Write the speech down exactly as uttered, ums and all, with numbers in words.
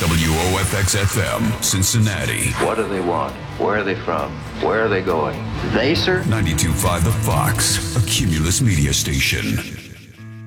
W O F X F M, Cincinnati. What do they want? Where are they from? Where are they going? They, sir? ninety-two point five The Fox, a Cumulus media station.